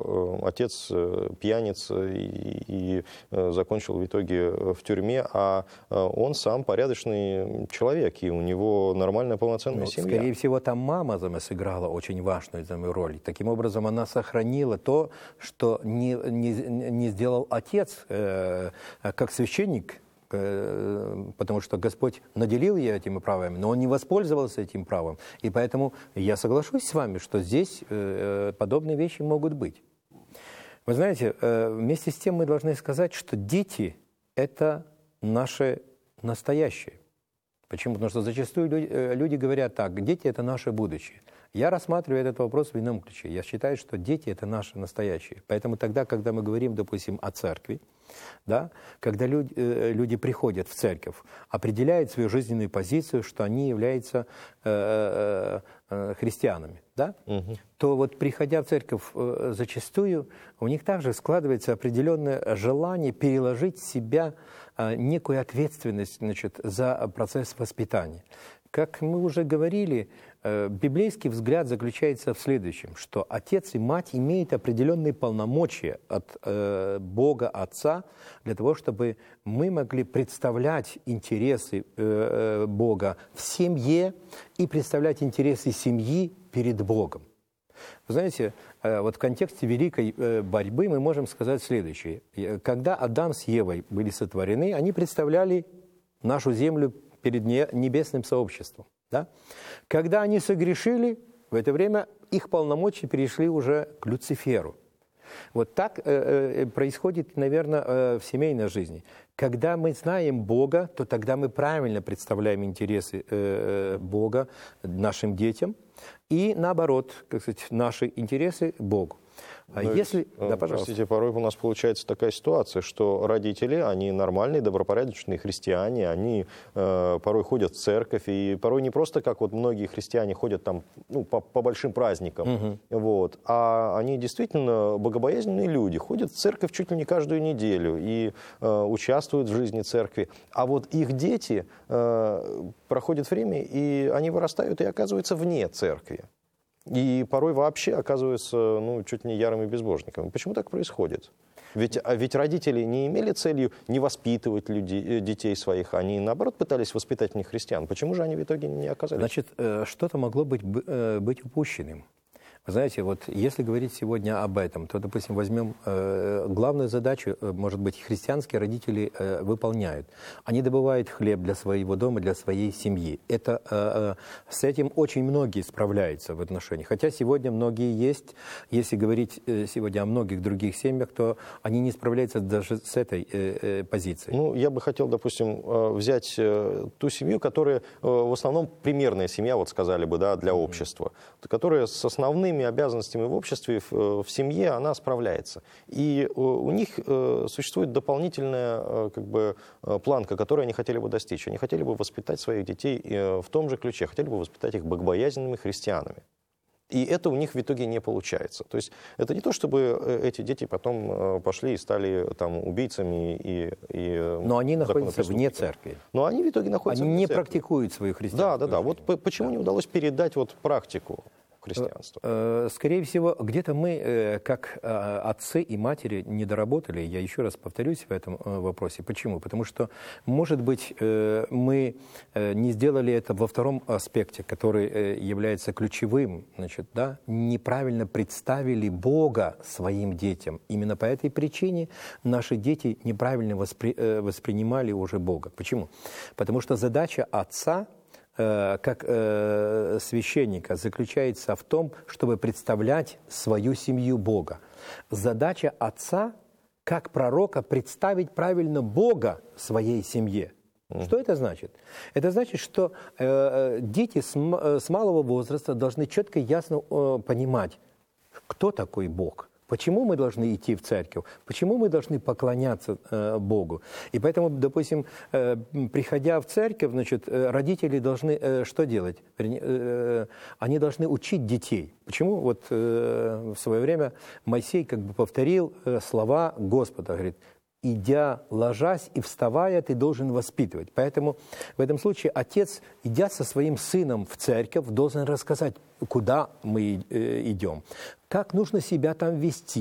что отец пьяница и закончил в итоге в тюрьме, а он сам порядочный человек, и у него нормальная полноценная семья. Скорее всего, там мама сыграла очень важную роль. Таким образом, она сохранила то, что не сделал отец, как священник, потому что Господь наделил ее этими правами, но он не воспользовался этим правом. И поэтому я соглашусь с вами, что здесь подобные вещи могут быть. Вы знаете, вместе с тем мы должны сказать, что дети – это наше настоящее. Почему? Потому что зачастую люди говорят так: дети – это наше будущее. Я рассматриваю этот вопрос в ином ключе. Я считаю, что дети – это наше настоящее. Поэтому тогда, когда мы говорим, допустим, о церкви, да, когда люди приходят в церковь, определяют свою жизненную позицию, что они являются христианами, да, то вот приходя в церковь, зачастую у них также складывается определенное желание переложить в себя некую ответственность, значит, за процесс воспитания. Как мы уже говорили, библейский взгляд заключается в следующем, что отец и мать имеют определенные полномочия от Бога Отца для того, чтобы мы могли представлять интересы Бога в семье и представлять интересы семьи перед Богом. Вы знаете, вот в контексте великой борьбы мы можем сказать следующее. Когда Адам с Евой были сотворены, они представляли нашу землю перед небесным сообществом. Да? Когда они согрешили, в это время их полномочия перешли уже к Люциферу. Вот так происходит, наверное, в семейной жизни. Когда мы знаем Бога, то тогда мы правильно представляем интересы Бога нашим детям, и наоборот, как сказать, наши интересы Богу. Если... Да, пожалуйста. Простите, порой у нас получается такая ситуация, что родители, они нормальные, добропорядочные христиане, они порой ходят в церковь, и порой не просто как вот многие христиане ходят там, ну, по большим праздникам, вот, а они действительно богобоязненные люди, ходят в церковь чуть ли не каждую неделю и участвуют в жизни церкви. А вот их дети проходят время, и они вырастают и оказываются вне церкви. И порой вообще оказываются, ну, чуть не ярыми безбожниками. Почему так происходит? Ведь родители не имели целью не воспитывать детей своих, они, наоборот, пытались воспитать в них христиан. Почему же они в итоге не оказались? Значит, что-то могло быть упущенным. Вы знаете, вот если говорить сегодня об этом, то, допустим, возьмем главную задачу, может быть, христианские родители выполняют. Они добывают хлеб для своего дома, для своей семьи. С этим очень многие справляются в отношениях. Хотя сегодня многие есть, если говорить сегодня о многих других семьях, то они не справляются даже с этой позицией. Ну, я бы хотел, допустим, взять ту семью, которая в основном примерная семья, вот сказали бы, да, для общества, которая с основными обязанностями в обществе, в семье, она справляется. И у них существует дополнительная как бы планка, которую они хотели бы достичь. Они хотели бы воспитать своих детей в том же ключе, хотели бы воспитать их богобоязненными христианами. И это у них в итоге не получается. То есть это не то, чтобы эти дети потом пошли и стали там убийцами и но они находятся вне церкви. Но они в итоге находятся вне церкви. Они не практикуют свою христианскую жизнь. Да. Вот почему не удалось передать вот практику христианства? Скорее всего, где-то мы, как отцы и матери, не доработали. Я еще раз повторюсь в этом вопросе. Почему? Потому что, может быть, мы не сделали это во втором аспекте, который является ключевым. Значит, да, неправильно представили Бога своим детям. Именно по этой причине наши дети неправильно воспринимали уже Бога. Почему? Потому что задача отца как священника заключается в том, чтобы представлять свою семью Бога. Задача отца, как пророка, представить правильно Бога своей семье. Что это значит? Это значит, что дети с малого возраста должны четко и ясно понимать, кто такой Бог. Почему мы должны идти в церковь? Почему мы должны поклоняться Богу? И поэтому, допустим, приходя в церковь, значит, родители должны что делать? Они должны учить детей. Почему? Вот в свое время Моисей как бы повторил слова Господа, говорит: идя, ложась и вставая, ты должен воспитывать. Поэтому в этом случае отец, идя со своим сыном в церковь, должен рассказать, куда мы идем, как нужно себя там вести.